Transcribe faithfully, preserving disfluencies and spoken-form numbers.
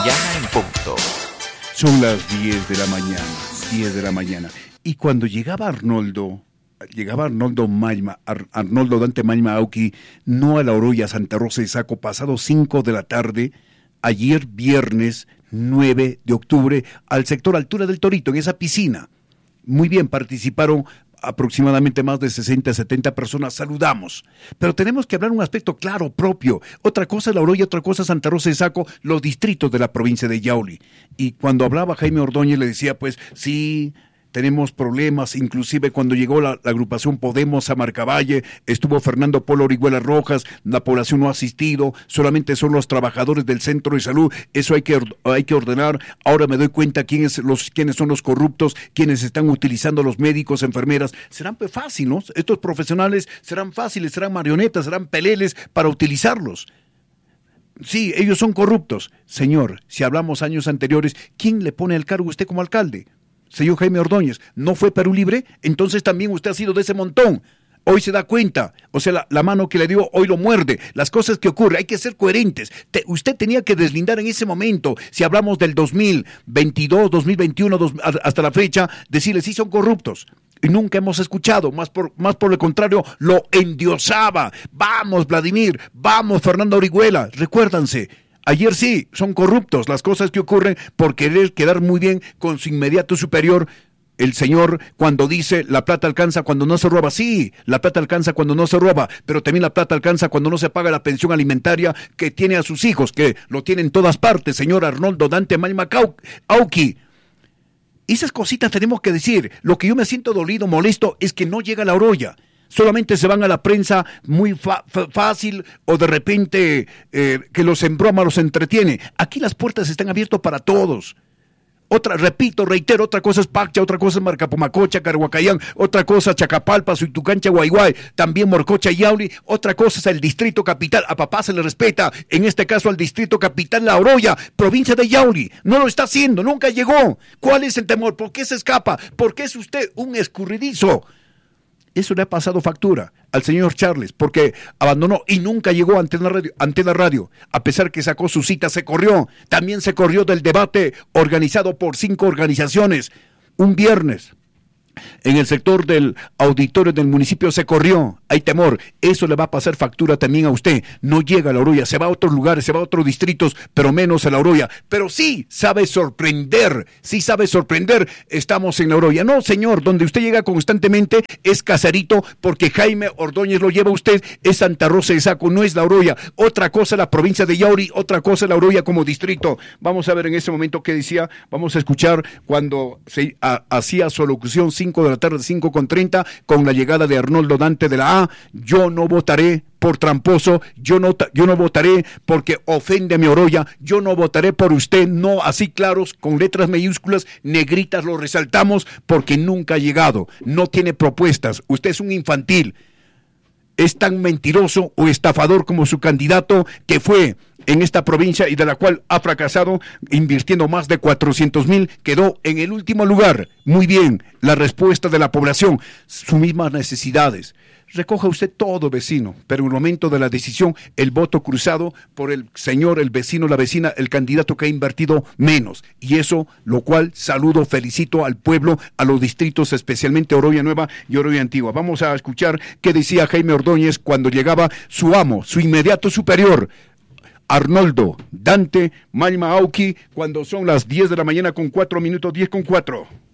Mañana en punto. Son las diez de la mañana, diez de la mañana. Y cuando llegaba Arnoldo, llegaba Arnoldo Maima, Ar, Arnoldo Dante Maima Auqui, no a la Oroya Santa Rosa de Saco, pasado cinco de la tarde, ayer viernes nueve de octubre, al sector Altura del Torito, en esa piscina. Muy bien, participaron aproximadamente más de sesenta, setenta personas, saludamos. Pero tenemos que hablar un aspecto claro, propio. Otra cosa es La Oroya, otra cosa es Santa Rosa de Saco, los distritos de la provincia de Yauli. Y cuando hablaba Jaime Ordóñez le decía, pues, sí, tenemos problemas, inclusive cuando llegó la, la agrupación Podemos a Marcavalle, estuvo Fernando Polo Orihuela Rojas, la población no ha asistido, solamente son los trabajadores del centro de salud, eso hay que, hay que ordenar. Ahora me doy cuenta quiénes, los, quiénes son los corruptos, quienes están utilizando a los médicos, enfermeras. Serán pues fáciles, ¿no? Estos profesionales serán fáciles, serán marionetas, serán peleles para utilizarlos. Sí, ellos son corruptos. Señor, si hablamos años anteriores, ¿quién le pone al cargo usted como alcalde? Señor Jaime Ordóñez, ¿no fue Perú Libre? Entonces también usted ha sido de ese montón. Hoy se da cuenta, o sea, la, la mano que le dio hoy lo muerde. Las cosas que ocurren, hay que ser coherentes. Te, usted tenía que deslindar en ese momento, si hablamos del dos mil veintidós, dos mil veintiuno, dos, hasta la fecha, decirles sí son corruptos. Y nunca hemos escuchado, más por, más por el contrario, lo endiosaba. Vamos, Vladimir, vamos, Fernando Orihuela, recuérdanse. Ayer sí, son corruptos las cosas que ocurren por querer quedar muy bien con su inmediato superior. El señor cuando dice la plata alcanza cuando no se roba, sí, la plata alcanza cuando no se roba, pero también la plata alcanza cuando no se paga la pensión alimentaria que tiene a sus hijos, que lo tienen en todas partes, señor Arnoldo Dante Maima Auqui. Esas cositas tenemos que decir. Lo que yo me siento dolido, molesto, es que no llega La Oroya. Solamente se van a la prensa muy fa- fa- fácil o de repente eh, que los embroma, los entretiene. Aquí las puertas están abiertas para todos. Otra, repito, reitero, otra cosa es Paccha, otra cosa es Marcapumacocha, Carhuacayán, otra cosa Chacapalpa, Suitucancha, Guayguay, también Morcocha y Yauli, otra cosa es el Distrito Capital. A papá se le respeta, en este caso al Distrito Capital La Oroya, provincia de Yauli. No lo está haciendo, nunca llegó. ¿Cuál es el temor? ¿Por qué se escapa? ¿Por qué es usted un escurridizo? Eso le ha pasado factura al señor Charles, porque abandonó y nunca llegó ante la radio, ante la radio. A pesar que sacó su cita, se corrió. También se corrió del debate organizado por cinco organizaciones. Un viernes, en el sector del auditorio del municipio se corrió. Hay temor. Eso le va a pasar factura también a usted. No llega a La Oroya, se va a otros lugares, se va a otros distritos, pero menos a La Oroya. Pero sí sabe sorprender, sí sabe sorprender. Estamos en La Oroya. No, señor, donde usted llega constantemente es Casarito, porque Jaime Ordóñez lo lleva usted, es Santa Rosa de Saco, no es La Oroya. Otra cosa la provincia de Yauri, otra cosa La Oroya como distrito. Vamos a ver en ese momento qué decía. Vamos a escuchar cuando se a, hacía su locución cinco de la tarde, cinco con treinta, con la llegada de Arnoldo Dante de la A. Yo no votaré por tramposo, yo no, yo no votaré porque ofende a mi Oroya, yo no votaré por usted, no, así claros, con letras mayúsculas, negritas, lo resaltamos porque nunca ha llegado, no tiene propuestas, usted es un infantil, es tan mentiroso o estafador como su candidato que fue en esta provincia y de la cual ha fracasado invirtiendo más de cuatrocientos mil, quedó en el último lugar. Muy bien, la respuesta de la población, sus mismas necesidades. Recoja usted todo, vecino, pero en el momento de la decisión, el voto cruzado por el señor, el vecino, la vecina, el candidato que ha invertido menos. Y eso, lo cual saludo, felicito al pueblo, a los distritos, especialmente Oroya Nueva y Oroya Antigua. Vamos a escuchar qué decía Jaime Ordóñez cuando llegaba su amo, su inmediato superior, Arnoldo Dante Maima Auqui, cuando son las diez de la mañana con cuatro minutos, diez con cuatro.